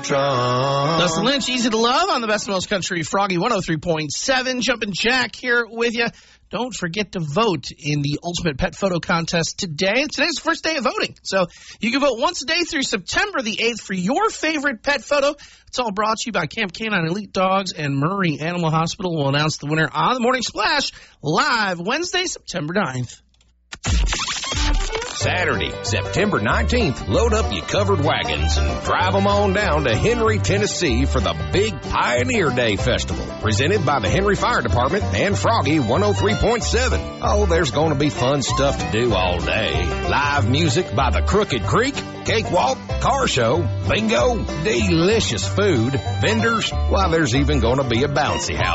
Dustin Lynch, Easy to Love on the Best and Most Country, Froggy 103.7. Jumpin' Jack here with you. Don't forget to vote in the Ultimate Pet Photo Contest today. Today's the first day of voting, so you can vote once a day through September the 8th for your favorite pet photo. It's all brought to you by Camp Canine Elite Dogs and Murray Animal Hospital. We'll announce the winner on the Morning Splash live Wednesday, September 9th. Saturday, September 19th, load up your covered wagons and drive them on down to Henry, Tennessee for the big Pioneer Day Festival, presented by the Henry Fire Department and Froggy 103.7. Oh, there's going to be fun stuff to do all day. Live music by the Crooked Creek, cakewalk, car show, bingo, delicious food, vendors, there's even going to be a bouncy house.